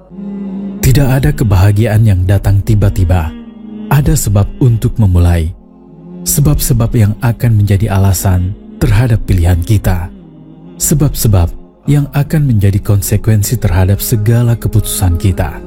Tidak ada kebahagiaan yang datang tiba-tiba. Ada sebab untuk memulai. Sebab-sebab yang akan menjadi alasan terhadap pilihan kita. Sebab-sebab yang akan menjadi konsekuensi terhadap segala keputusan kita.